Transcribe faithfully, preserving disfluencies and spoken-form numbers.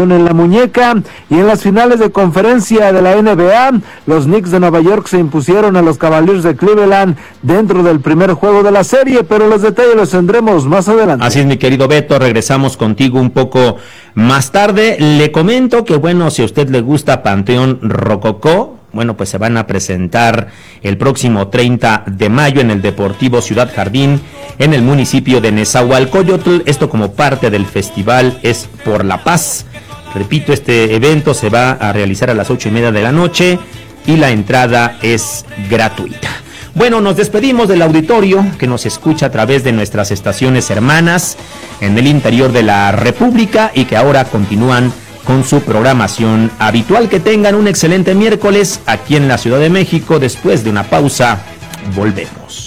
lesión en la muñeca. Y en las finales de conferencia de la N B A, los Knicks de Nueva York se impusieron a los Cavaliers de Cleveland dentro del primer juego de la serie, pero los detalles los tendremos más adelante. Así es, mi querido Beto, regresamos contigo un poco más tarde. Le comento que, bueno, si a usted le gusta Panteón Rococó, bueno, pues se van a presentar el próximo treinta de mayo en el Deportivo Ciudad Jardín, en el municipio de Nezahualcóyotl, esto como parte del festival Es por la Paz. Repito, este evento se va a realizar a las ocho y media de la noche y la entrada es gratuita. Bueno, nos despedimos del auditorio que nos escucha a través de nuestras estaciones hermanas en el interior de la República y que ahora continúan con su programación habitual. Que tengan un excelente miércoles aquí en la Ciudad de México. Después de una pausa, volvemos.